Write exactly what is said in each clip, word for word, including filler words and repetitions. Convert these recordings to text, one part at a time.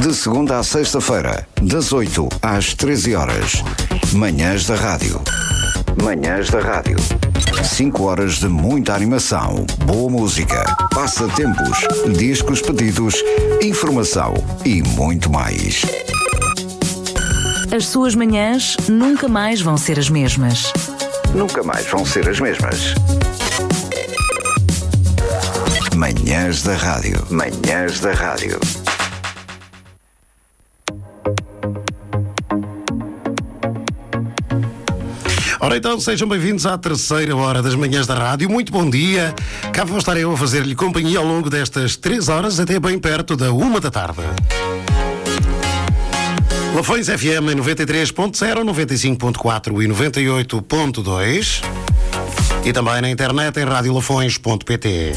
De segunda à sexta-feira, das oito às treze horas. Manhãs da Rádio. Manhãs da Rádio. cinco horas de muita animação, boa música, passatempos, discos pedidos, informação e muito mais. As suas manhãs nunca mais vão ser as mesmas. Nunca mais vão ser as mesmas. Manhãs da Rádio. Manhãs da Rádio. Ora então, sejam bem-vindos à terceira hora das Manhãs da Rádio. Muito bom dia. Cá vou estar eu a fazer-lhe companhia ao longo destas três horas até bem perto da uma da tarde. Lafões F M em noventa e três ponto zero, noventa e cinco ponto quatro e noventa e oito ponto dois e também na internet em rádio lafões ponto pt.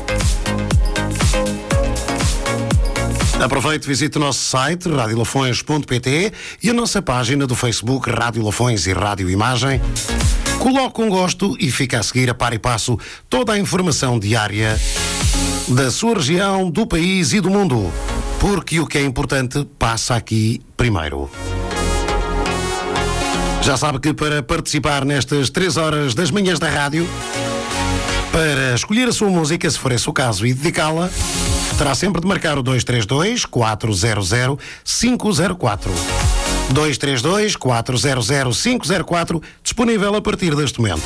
Aproveite e visite o nosso site rádio lafões ponto pt e a nossa página do Facebook Rádio Lafões e Rádio Imagem. Coloque um gosto e fica a seguir a par e passo toda a informação diária da sua região, do país e do mundo. Porque o que é importante passa aqui primeiro. Já sabe que para participar nestas três horas das Manhãs da Rádio, para escolher a sua música, se for esse o caso, e dedicá-la, terá sempre de marcar o dois três dois, quatro zero zero, cinco zero quatro. dois três dois, quatro zero zero, cinco zero quatro, disponível a partir deste momento.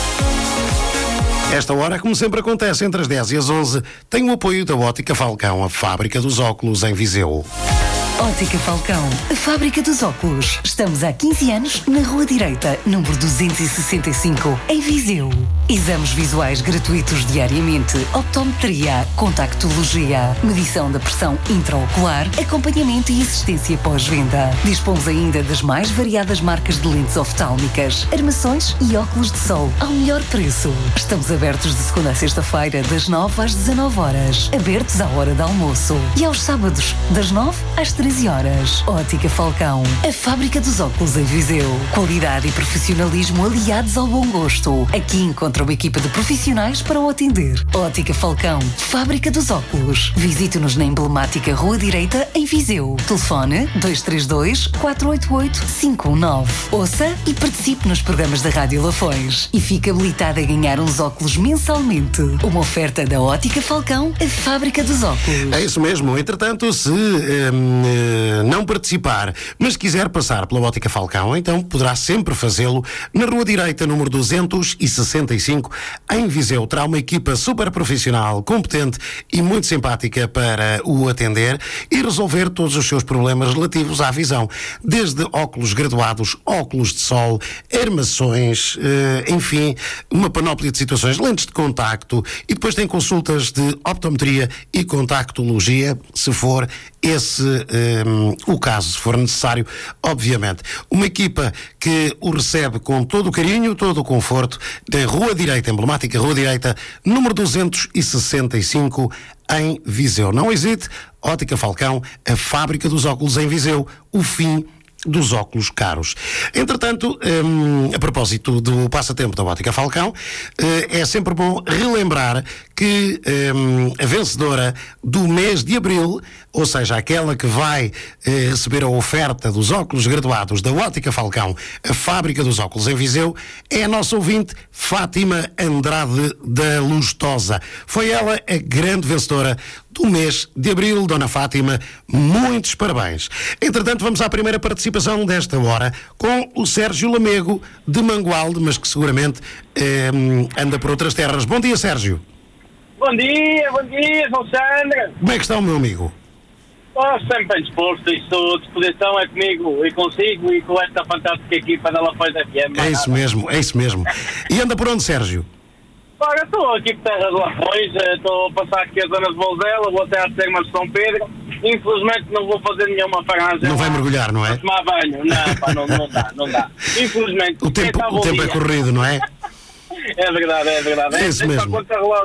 Esta hora, como sempre acontece entre as dez e as onze, tem o apoio da Ótica Falcão, a fábrica dos óculos em Viseu. Ótica Falcão, a fábrica dos óculos. Estamos há quinze anos na Rua Direita, número duzentos e sessenta e cinco, em Viseu. Exames visuais gratuitos diariamente, optometria, contactologia, medição da pressão intraocular, acompanhamento e assistência pós-venda. Dispomos ainda das mais variadas marcas de lentes oftálmicas, armações e óculos de sol ao melhor preço. Estamos abertos de segunda a sexta-feira, das nove às dezanove horas. Abertos à hora de almoço. E aos sábados, das nove às treze horas. Ótica Falcão, a fábrica dos óculos em Viseu. Qualidade e profissionalismo aliados ao bom gosto. Aqui encontra uma equipa de profissionais para o atender. Ótica Falcão, fábrica dos óculos. Visite-nos na emblemática Rua Direita, em Viseu. Telefone dois três dois, quatro oito oito, cinco um nove. Ouça e participe nos programas da Rádio Lafões. E fique habilitado a ganhar uns óculos mensalmente. Uma oferta da Ótica Falcão, a fábrica dos óculos. É isso mesmo. Entretanto, se hum, não participar, mas quiser passar pela Ótica Falcão, então poderá sempre fazê-lo na Rua Direita, número duzentos e sessenta e cinco, em Viseu. Terá uma equipa super profissional, competente e muito simpática para o atender e resolver todos os seus problemas relativos à visão, desde óculos graduados, óculos de sol, armações, enfim, uma panóplia de situações, lentes de contacto, e depois tem consultas de optometria e contactologia, se for esse um, o caso, se for necessário, obviamente. Uma equipa que o recebe com todo o carinho, todo o conforto, da Rua Direita, emblemática Rua Direita, número duzentos e sessenta e cinco, em Viseu. Não hesite, Ótica Falcão, a fábrica dos óculos em Viseu, o fim dos óculos caros. Entretanto, hum, a propósito do passatempo da Ótica Falcão, é sempre bom relembrar que hum, a vencedora do mês de abril, ou seja, aquela que vai eh, receber a oferta dos óculos graduados da Ótica Falcão, a fábrica dos óculos em Viseu, é a nossa ouvinte Fátima Andrade da Lustosa. Foi ela a grande vencedora do mês de abril. Dona Fátima, muitos parabéns. Entretanto, vamos à primeira participação desta hora com o Sérgio Lamego, de Mangualde, mas que seguramente eh, anda por outras terras. Bom dia, Sérgio. Bom dia, bom dia, João Sandra. Como é que está o meu amigo? Oh, sempre bem disposto, isto, a disposição é comigo e consigo e com esta fantástica equipa da Lafões F M. É isso mesmo, é isso mesmo. E anda por onde, Sérgio? Ora, estou aqui por terra de Lafões, estou a passar aqui a zona de Vouzela, vou até às termas de São Pedro. Infelizmente não vou fazer nenhuma paragem. Não vai mergulhar, não é? Tomar banho, não, pá, não, não dá, não dá. Infelizmente. O tempo, o tempo é corrido, não é? É verdade, é verdade. É isso mesmo.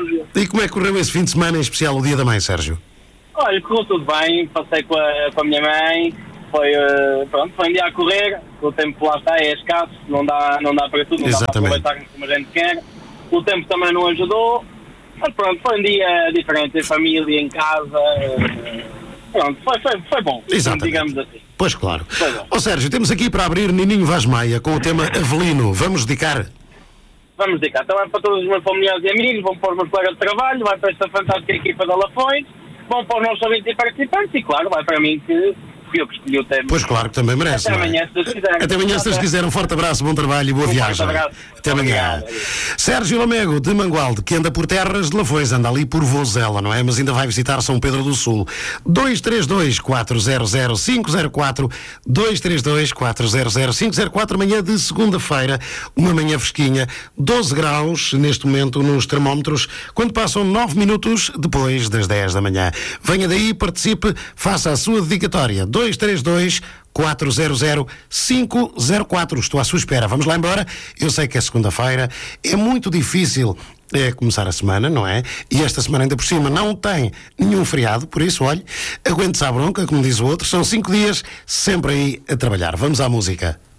E como é que correu esse fim de semana, em especial o Dia da Mãe, Sérgio? Olha, correu tudo bem, passei com a, com a minha mãe, foi, uh, pronto, foi um dia a correr, o tempo lá está, é escasso, não dá, não dá para tudo, não Exatamente. dá para aproveitar como a gente quer, o tempo também não ajudou, mas pronto, foi um dia diferente, em família, em casa, uh, pronto, foi, foi, foi bom, Exatamente. digamos assim. Pois claro. Ó oh, Sérgio, temos aqui para abrir Nininho Vaz Maia com o tema Avelino. Vamos dedicar? Vamos dedicar. Então é para todos os meus familiares e amigos, vão para os meus colegas de trabalho, vai para esta fantástica equipa da Lafões, vão para os nossos ouvintes e participantes e, claro, vai para mim que fui eu que escolhi o tema. Pois claro, que também merece. Até não é? amanhã, se Deus quiser. Até amanhã, se Deus quiser. Um forte abraço, bom trabalho e boa Um viagem. forte abraço. Até amanhã. Obrigado. Sérgio Lamego, de Mangualde, que anda por terras de Lafões, anda ali por Vozela, não é? Mas ainda vai visitar São Pedro do Sul. dois três dois, quatro zero zero, cinco zero quatro, dois três dois, quatro zero zero, cinco zero quatro, manhã de segunda-feira, uma manhã fresquinha, doze graus neste momento nos termómetros, quando passam nove minutos depois das dez da manhã. Venha daí, participe, faça a sua dedicatória. dois três dois, quatro zero zero, cinco zero quatro. Estou à sua espera. Vamos lá embora. Eu sei que é segunda-feira. É muito difícil é, começar a semana, não é? E esta semana ainda por cima não tem nenhum feriado. Por isso, olhe, aguente-se à bronca, como diz o outro. São cinco dias sempre aí a trabalhar. Vamos à música.